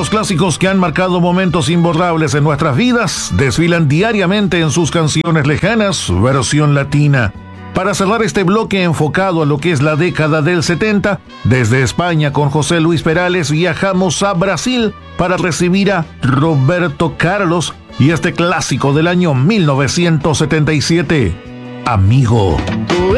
Los clásicos que han marcado momentos imborrables en nuestras vidas desfilan diariamente en sus canciones lejanas, versión latina. Para cerrar este bloque enfocado a lo que es la década del 70, desde España con José Luis Perales viajamos a Brasil para recibir a Roberto Carlos y este clásico del año 1977, Amigo.